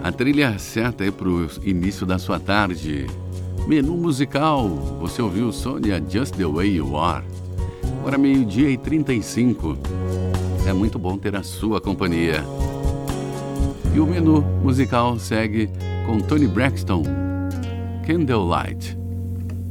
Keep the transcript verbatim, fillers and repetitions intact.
A trilha certa é pro início da sua tarde. Menu musical, você ouviu Sônia Just the Way You Are. Agora meio-dia e trinta e cinco. É muito bom ter a sua companhia. E o menu musical segue com Toni Braxton, Candlelight.